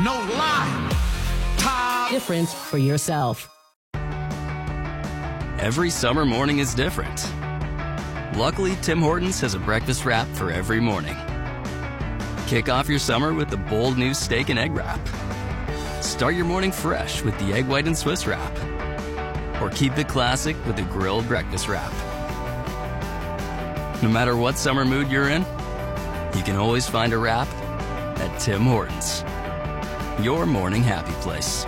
No lie. Top Difference for yourself. Every summer morning is different. Luckily, Tim Hortons has a breakfast wrap for every morning. Kick off your summer with the bold new steak and egg wrap. Start your morning fresh with the egg white and Swiss wrap. Or keep it classic with the grilled breakfast wrap. No matter what summer mood you're in, you can always find a wrap at Tim Hortons. Your morning happy place.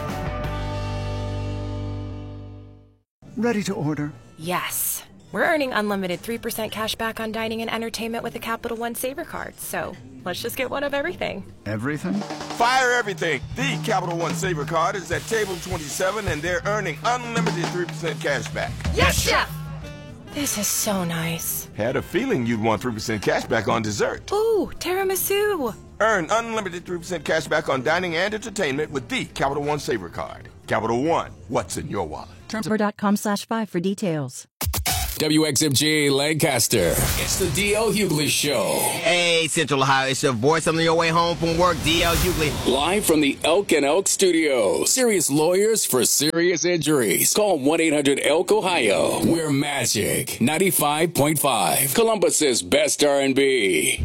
Ready to order. Yes. We're earning unlimited 3% cash back on dining and entertainment with the Capital One Saver card. So let's just get one of everything. Everything? Fire everything. The Capital One Saver card is at table 27 and they're earning unlimited 3% cash back. Yes, Chef! This is so nice. Had a feeling you'd want 3% cash back on dessert. Ooh, tiramisu. Earn unlimited 3% cash back on dining and entertainment with the Capital One Saver card. Capital One, what's in your wallet? Termsper.com/5 for details. WXMG Lancaster. It's the D.L. Hughley Show. Hey, Central Ohio, it's your voice on your way home from work, D.L. Hughley. Live from the Elk and Elk Studio. Serious lawyers for serious injuries. Call 1-800-ELK-OHIO. We're Magic 95.5. Columbus's best R&B.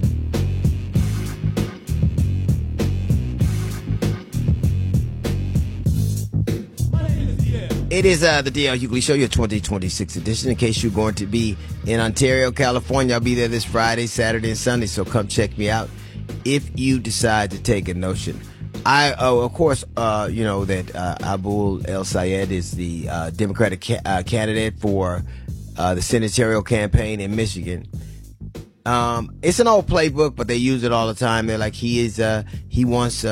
It is the D.L. Hughley Show, your 2026 edition. In case you're going to be in Ontario, California, I'll be there this Friday, Saturday, and Sunday, so come check me out if you decide to take a notion. Of course, you know that Abul El Sayed is the Democratic candidate for the senatorial campaign in Michigan. It's an old playbook, but they use it all the time. They're like, he wants,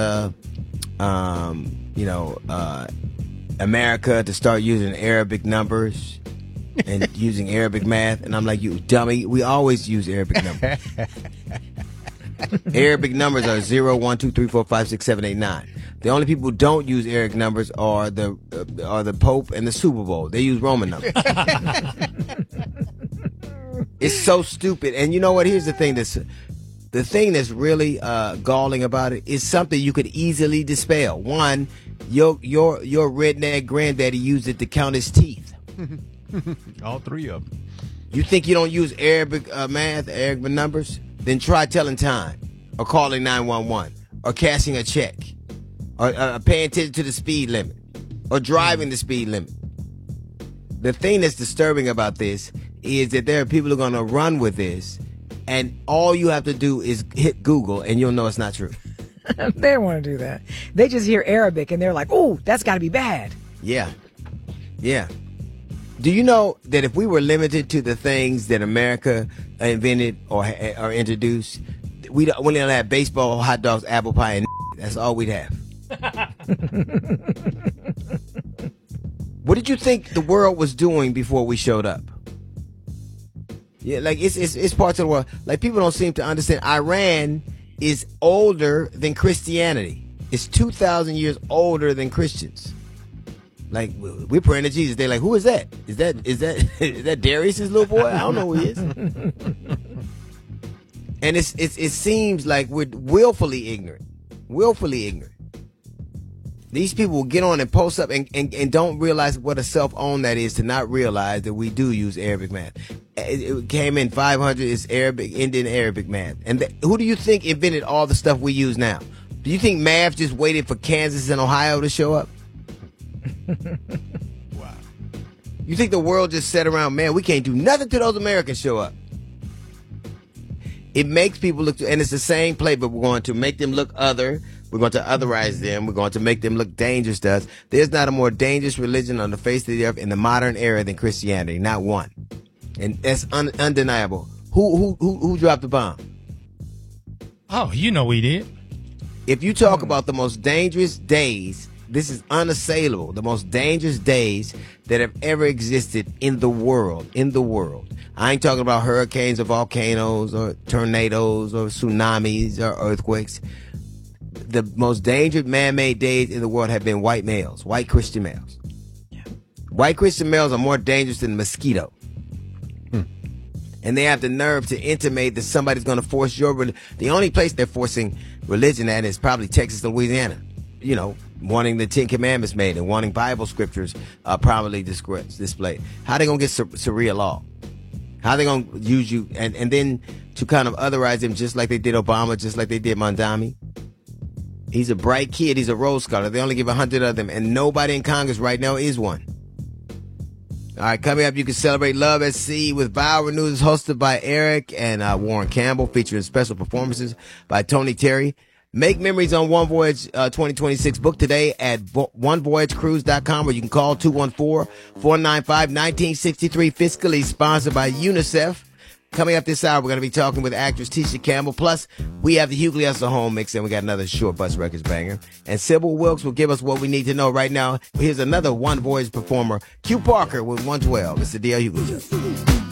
America to start using Arabic numbers and using Arabic math. And I'm like, you dummy, we always use Arabic numbers. Arabic numbers are 0, 1, 2, 3, 4, 5, 6, 7, 8, 9. The only people who don't use Arabic numbers are the Pope and the Super Bowl. They use Roman numbers. It's so stupid. And you know what? Here's the thing that's really galling about it is something you could easily dispel. One, your redneck granddaddy used it to count his teeth. All three of them. You think you don't use Arabic math, Arabic numbers? Then try telling time, or calling 911, or cashing a check, or paying attention to the speed limit, or driving the speed limit. The thing that's disturbing about this is that there are people who are going to run with this, and all you have to do is hit Google, and you'll know it's not true. They don't want to do that. They just hear Arabic, and they're like, "Oh, that's got to be bad." Yeah. Do you know that if we were limited to the things that America invented or introduced, we don't have baseball, hot dogs, apple pie, and that's all we'd have. What did you think the world was doing before we showed up? Yeah, like it's parts of the world. Like people don't seem to understand. Iran is older than Christianity. It's 2,000 years older than Christians. Like we're praying to Jesus. They're like, who is that? Is that Darius's little boy? I don't know who he is. And it seems like we're willfully ignorant. These people will get on and post up and don't realize what a self-own that is to not realize that we do use Arabic math. It came in 500. It's Arabic, Indian Arabic math. And who do you think invented all the stuff we use now? Do you think math just waited for Kansas and Ohio to show up? Wow. You think the world just sat around, man, we can't do nothing till those Americans show up? It makes people look, and it's the same playbook. We're going to make them look other. We're going to otherize them. We're going to make them look dangerous to us. There's not a more dangerous religion on the face of the earth in the modern era than Christianity. Not one. And that's undeniable. Who dropped the bomb? Oh, you know we did. If you talk about the most dangerous days, this is unassailable. The most dangerous days that have ever existed in the world. I ain't talking about hurricanes or volcanoes or tornadoes or tsunamis or earthquakes. The most dangerous man-made days in the world have been white males, white Christian males. Yeah. White Christian males are more dangerous than a mosquito. And they have the nerve to intimate that somebody's going to force the only place they're forcing religion at is probably Texas and Louisiana. You know, wanting the 10 Commandments made and wanting Bible scriptures properly displayed. How they going to get Sharia law? How they going to use you and then to kind of otherize him just like they did Obama, just like they did Mondami? He's a bright kid. He's a Rhodes Scholar. They only give 100 of them, and nobody in Congress right now is one. All right, coming up, you can celebrate Love at Sea with Viral News, hosted by Eric and Warren Campbell, featuring special performances by Tony Terry. Make memories on One Voyage 2026. Book today at onevoyagecruise.com, or you can call 214-495-1963. Fiscally sponsored by UNICEF. Coming up this hour, we're going to be talking with actress Tisha Campbell. Plus, we have the Hughley Hustle Home Mix, and we got another Short Bus Records banger. And Sybil Wilkes will give us what we need to know right now. Here's another One Voyage performer, Q Parker with 112. It's the D.L. Hughley Show.